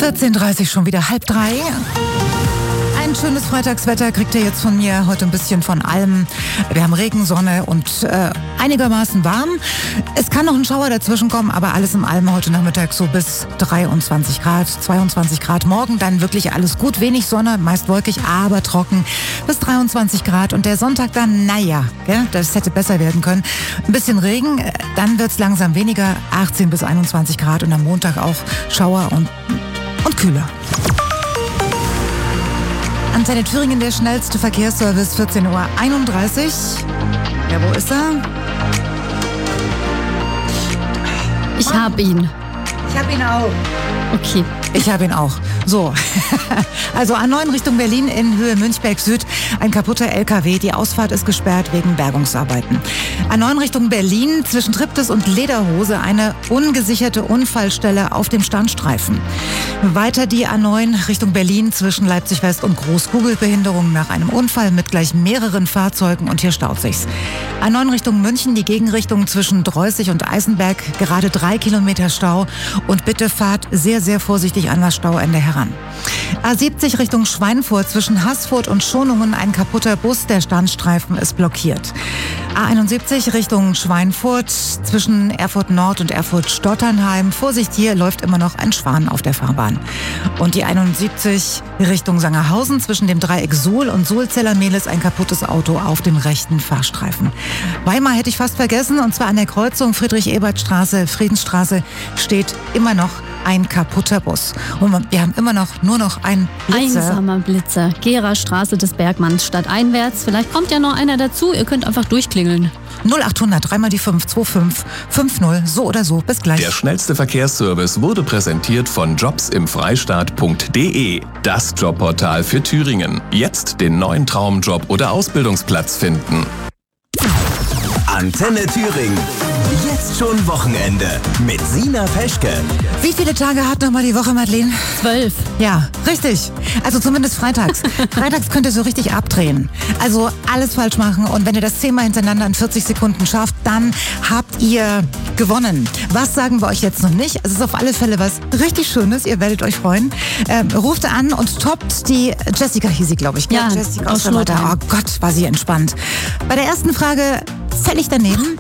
14:30 schon wieder 2:30. Ein schönes Freitagswetter kriegt ihr jetzt von mir. Heute ein bisschen von allem. Wir haben Regen, Sonne und einigermaßen warm. Es kann noch ein Schauer dazwischen kommen, aber alles in allem heute Nachmittag so bis 23 Grad, 22 Grad. Morgen dann wirklich alles gut. Wenig Sonne, meist wolkig, aber trocken bis 23 Grad. Und der Sonntag dann, naja, das hätte besser werden können. Ein bisschen Regen, dann wird es langsam weniger, 18 bis 21 Grad. Und am Montag auch Schauer und kühler. Antenne Thüringen, der schnellste Verkehrsservice, 14:31 Uhr. Ja, wo ist er? Ich habe ihn. Ich habe ihn auch. Okay. Ich habe ihn auch. So, also A9 Richtung Berlin in Höhe Münchberg Süd. Ein kaputter LKW. Die Ausfahrt ist gesperrt wegen Bergungsarbeiten. A9 Richtung Berlin zwischen Triptis und Lederhose eine ungesicherte Unfallstelle auf dem Standstreifen. Weiter die A9 Richtung Berlin zwischen Leipzig West und Großkugelbehinderung nach einem Unfall mit gleich mehreren Fahrzeugen und hier staut sich's. A9 Richtung München, die Gegenrichtung zwischen Dreußig und Eisenberg, gerade 3 Kilometer Stau und bitte fahrt sehr, sehr vorsichtig an das Stauende heran. A70 Richtung Schweinfurt zwischen Haßfurt und Schonungen ein kaputter Bus, der Standstreifen ist blockiert. A71 Richtung Schweinfurt zwischen Erfurt Nord und Erfurt Stotternheim. Vorsicht, hier läuft immer noch ein Schwan auf der Fahrbahn. Und die 71 Richtung Sangerhausen zwischen dem Dreieck Suhl und Sulzeller-Mehlis ein kaputtes Auto auf dem rechten Fahrstreifen. Weimar hätte ich fast vergessen, und zwar an der Kreuzung Friedrich-Ebert-Straße, Friedensstraße steht immer noch ein kaputter Bus. Und wir haben immer noch nur noch einen Blitzer. Einsamer Blitzer. Gera-Straße des Bergmanns stadteinwärts. Vielleicht kommt ja noch einer dazu. Ihr könnt einfach durchklingeln. 0800 3 mal die 5 25 50. So oder so. Bis gleich. Der schnellste Verkehrsservice wurde präsentiert von jobsimfreistaat.de. Das Jobportal für Thüringen. Jetzt den neuen Traumjob oder Ausbildungsplatz finden. Antenne Thüringen. Jetzt schon Wochenende mit Sina Peschke. Wie viele Tage hat noch mal die Woche, Madeleine? 12. Ja, richtig. Also zumindest freitags. Freitags könnt ihr so richtig abdrehen. Also alles falsch machen, und wenn ihr das 10-mal hintereinander in 40 Sekunden schafft, dann habt ihr gewonnen. Was sagen wir euch jetzt noch nicht? Es ist auf alle Fälle was richtig Schönes. Ihr werdet euch freuen. Ruft an und toppt die Jessica, hieß sie, glaube ich. Ja, Jessica aus Schlotheim. Oh Gott, war sie entspannt. Bei der ersten Frage völlig daneben.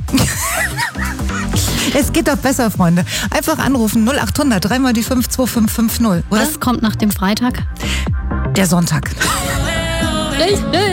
Es geht doch besser, Freunde. Einfach anrufen, 0800 3 mal die 5 2550. Oder? Was kommt nach dem Freitag? Der Sonntag. Richtig.